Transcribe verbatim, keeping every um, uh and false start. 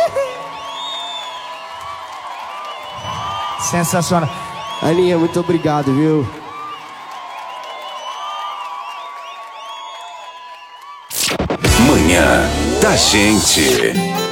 Sensacional. Aninha, muito obrigado, viu? Manhã da gente.